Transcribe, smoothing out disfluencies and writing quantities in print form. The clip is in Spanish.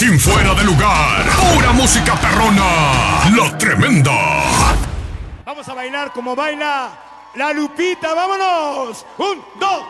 sin fuera de lugar. Pura música perrona. La Tremenda. Vamos a bailar como baila la Lupita. ¡Vámonos! 1, 2,